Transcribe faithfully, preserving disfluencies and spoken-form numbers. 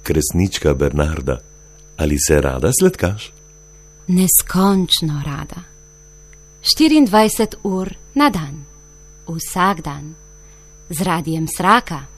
Kresnička Bernarda, ali se rada sladkaš? Neskončno rada. štiriindvajset ur na dan, vsak dan, z Radiem Sraka.